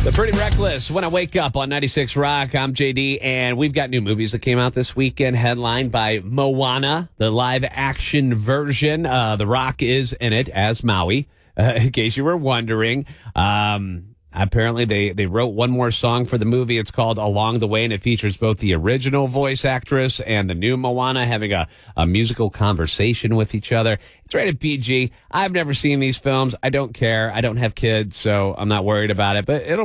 The Pretty Reckless, When I Wake Up on 96 Rock. I'm JD, and we've got new movies that came out this weekend, headlined by Moana, the live-action version. The Rock is in it as Maui, in case you were wondering. Apparently, they wrote one more song for the movie. It's called Along the Way, and it features both the original voice actress and the new Moana having a musical conversation with each other. It's rated PG. I've never seen these films. I don't care. I don't have kids, so I'm not worried about it. But it'll